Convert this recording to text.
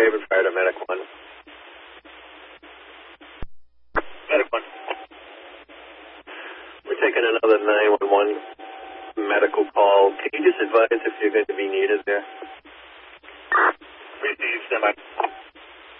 Fairhaven Fire to Medic 1. Medic 1. We're taking another 911 medical call. Can you just advise if you're going to be needed there?